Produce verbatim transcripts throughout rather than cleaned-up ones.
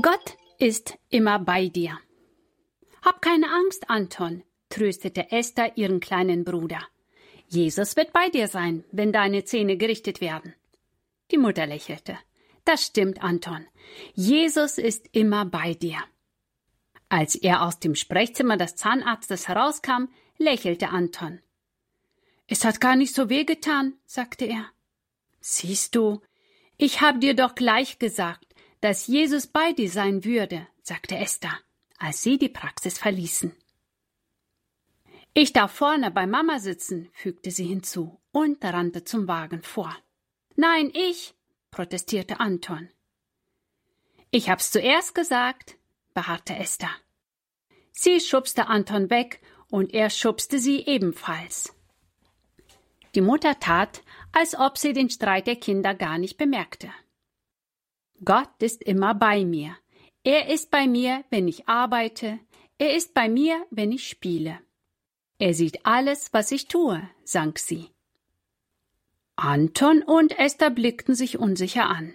Gott ist immer bei dir. Hab keine Angst, Anton, tröstete Esther ihren kleinen Bruder. Jesus wird bei dir sein, wenn deine Zähne gerichtet werden. Die Mutter lächelte. Das stimmt, Anton. Jesus ist immer bei dir. Als er aus dem Sprechzimmer des Zahnarztes herauskam, lächelte Anton. Es hat gar nicht so wehgetan, sagte er. Siehst du, ich habe dir doch gleich gesagt, dass Jesus bei dir sein würde, sagte Esther, als sie die Praxis verließen. Ich darf vorne bei Mama sitzen, fügte sie hinzu und rannte zum Wagen vor. Nein, ich, protestierte Anton. Ich hab's zuerst gesagt, beharrte Esther. Sie schubste Anton weg und er schubste sie ebenfalls. Die Mutter tat, als ob sie den Streit der Kinder gar nicht bemerkte. Gott ist immer bei mir. Er ist bei mir, wenn ich arbeite. Er ist bei mir, wenn ich spiele. Er sieht alles, was ich tue, sang sie. Anton und Esther blickten sich unsicher an.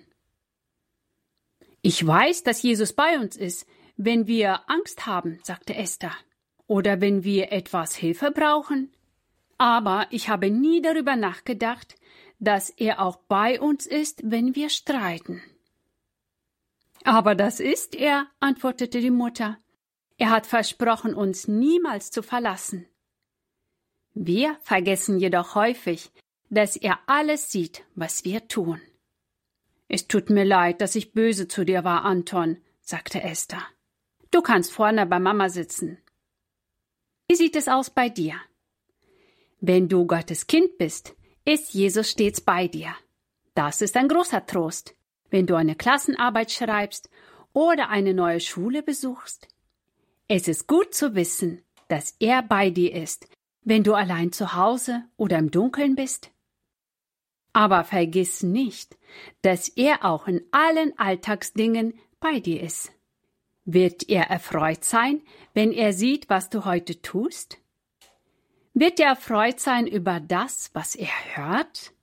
Ich weiß, dass Jesus bei uns ist, wenn wir Angst haben, sagte Esther, oder wenn wir etwas Hilfe brauchen. Aber ich habe nie darüber nachgedacht, dass er auch bei uns ist, wenn wir streiten. Aber das ist er, antwortete die Mutter. Er hat versprochen, uns niemals zu verlassen. Wir vergessen jedoch häufig, dass er alles sieht, was wir tun. Es tut mir leid, dass ich böse zu dir war, Anton, sagte Esther. Du kannst vorne bei Mama sitzen. Wie sieht es aus bei dir? Wenn du Gottes Kind bist, ist Jesus stets bei dir. Das ist ein großer Trost, wenn du eine Klassenarbeit schreibst oder eine neue Schule besuchst. Es ist gut zu wissen, dass er bei dir ist, wenn du allein zu Hause oder im Dunkeln bist. Aber vergiss nicht, dass er auch in allen Alltagsdingen bei dir ist. Wird er erfreut sein, wenn er sieht, was du heute tust? Wird er erfreut sein über das, was er hört?